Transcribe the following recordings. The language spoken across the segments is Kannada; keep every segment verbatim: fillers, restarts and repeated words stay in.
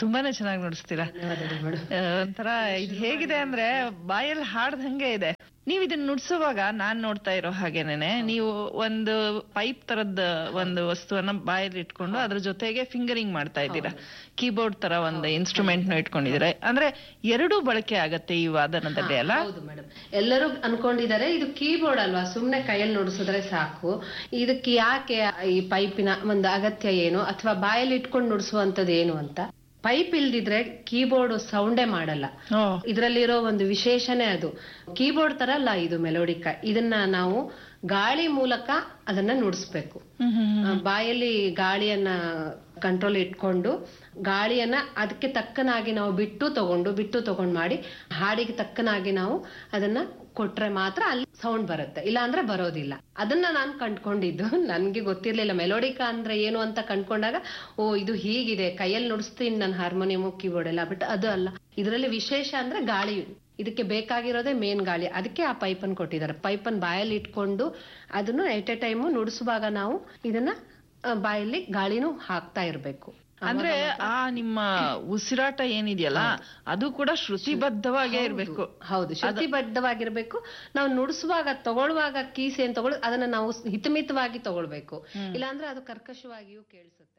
ತುಂಬಾನೇ ಚೆನ್ನಾಗಿ ನುಡಿಸ್ತೀರಾ. ಒಂಥರ ಇದು ಹೇಗಿದೆ ಅಂದ್ರೆ ಬಾಯಲ್ಲಿ ಹಾಡ್ದಂಗೆ ಇದೆ. ನೀವ್ ಇದನ್ನ ನುಡ್ಸುವಾಗ ನಾನ್ ನೋಡ್ತಾ ಇರೋ ಹಾಗೇನೆ ನೀವು ಒಂದು ಪೈಪ್ ತರದ್ ಒಂದು ವಸ್ತುವನ್ನ ಬಾಯಲ್ಲಿ ಇಟ್ಕೊಂಡು ಅದ್ರ ಜೊತೆಗೆ ಫಿಂಗರಿಂಗ್ ಮಾಡ್ತಾ ಇದ್ದೀರಾ. ಕೀಬೋರ್ಡ್ ತರ ಒಂದು ಇನ್ಸ್ಟ್ರೂಮೆಂಟ್ ನ ಇಟ್ಕೊಂಡಿದ್ದೀರಾ. ಅಂದ್ರೆ ಎರಡೂ ಬಳಕೆ ಆಗತ್ತೆ ಈ ವಾದನದಲ್ಲಿ ಅಲ್ಲ? ಹೌದು ಮೇಡಮ್. ಎಲ್ಲರೂ ಅನ್ಕೊಂಡಿದ್ದಾರೆ ಇದು ಕೀಬೋರ್ಡ್ ಅಲ್ವಾ, ಸುಮ್ನೆ ಕೈಯಲ್ಲಿ ನುಡಿಸಿದ್ರೆ ಸಾಕು, ಇದಕ್ಕೆ ಯಾಕೆ ಈ ಪೈಪಿನ ಒಂದು ಅಗತ್ಯ ಏನು, ಅಥವಾ ಬಾಯಲ್ಲಿ ಇಟ್ಕೊಂಡು ನುಡಿಸುವಂತದ್ದು ಏನು ಅಂತ. ಪೈಪ್ ಇಲ್ದಿದ್ರೆ ಕೀಬೋರ್ಡ್ ಸೌಂಡೇ ಮಾಡಲ್ಲ. ಇದರಲ್ಲಿರೋ ಒಂದು ವಿಶೇಷನೇ ಅದು. ಕೀಬೋರ್ಡ್ ತರ ಅಲ್ಲ ಇದು ಮೆಲೋಡಿಕ. ಇದನ್ನ ನಾವು ಗಾಳಿ ಮೂಲಕ ಅದನ್ನ ನುಡಿಸ್ಬೇಕು. ಬಾಯಲ್ಲಿ ಗಾಳಿಯನ್ನ ಕಂಟ್ರೋಲ್ ಇಟ್ಕೊಂಡು ಗಾಳಿಯನ್ನ ಅದಕ್ಕೆ ತಕ್ಕನಾಗಿ ನಾವು ಬಿಟ್ಟು ತಗೊಂಡು ಬಿಟ್ಟು ತಗೊಂಡು ಮಾಡಿ ಹಾಡಿಗೆ ತಕ್ಕನಾಗಿ ನಾವು ಅದನ್ನ ಕೊಟ್ರೆ ಮಾತ್ರ ಅಲ್ಲಿ ಸೌಂಡ್ ಬರುತ್ತೆ, ಇಲ್ಲ ಅಂದ್ರೆ ಬರೋದಿಲ್ಲ. ಅದನ್ನ ನಾನು ಕಂಡ್ಕೊಂಡಿದ್ದು, ನನ್ಗೆ ಗೊತ್ತಿರ್ಲಿಲ್ಲ ಮೆಲೋಡಿಕಾ ಅಂದ್ರೆ ಏನು ಅಂತ ಕಂಡ್ಕೊಂಡಾಗ ಓ ಇದು ಹೀಗಿದೆ, ಕೈಯಲ್ಲಿ ನುಡಿಸ್ತೀನಿ ನಾನು ಹಾರ್ಮೋನಿಯಂ ಕೀಬೋರ್ಡ್ ಎಲ್ಲ, ಬಟ್ ಅದು ಅಲ್ಲ. ಇದರಲ್ಲಿ ವಿಶೇಷ ಅಂದ್ರೆ ಗಾಳಿ, ಇದಕ್ಕೆ ಬೇಕಾಗಿರೋದೇ ಮೇನ್ ಗಾಳಿ. ಅದಕ್ಕೆ ಆ ಪೈಪನ್ ಕೊಟ್ಟಿದ್ದಾರೆ. ಪೈಪನ್ ಬಾಯಲ್ಲಿ ಇಟ್ಕೊಂಡು ಅದನ್ನು ಎಟ್ ಎ ಟೈಮು ನುಡಿಸುವಾಗ ನಾವು ಇದನ್ನ ಬಾಯಲ್ಲಿ ಗಾಳಿನೂ ಹಾಕ್ತಾ ಇರ್ಬೇಕು. ಅಂದ್ರೆ ಆ ನಿಮ್ಮ ಉಸಿರಾಟ ಏನಿದೆಯಲ್ಲ ಅದು ಕೂಡ ಶ್ರುತಿಬದ್ಧವಾಗೇ ಇರ್ಬೇಕು. ಹೌದು, ಶ್ರುತಿಬದ್ಧವಾಗಿರ್ಬೇಕು. ನಾವು ನುಡಿಸುವಾಗ ತಗೊಳ್ಳುವಾಗ ಕೀಸ್ ಏನ್ ತಗೊಳ್ ಅದನ್ನ ನಾವು ಹಿತಮಿತವಾಗಿ ತಗೊಳ್ಬೇಕು, ಇಲ್ಲಾಂದ್ರೆ ಅದು ಕರ್ಕಶವಾಗಿಯೂ ಕೇಳಿಸುತ್ತೆ.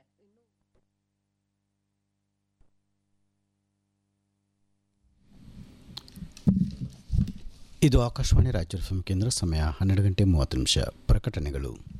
ಇದು ಆಕಾಶವಾಣಿ ರಾಯಚೂರು ಎಫ್ ಎಂ ಕೇಂದ್ರ. ಸಮಯ ಹನ್ನೆರಡು ಗಂಟೆ ಮೂವತ್ತು ನಿಮಿಷ. ಪ್ರಕಟಣೆಗಳು.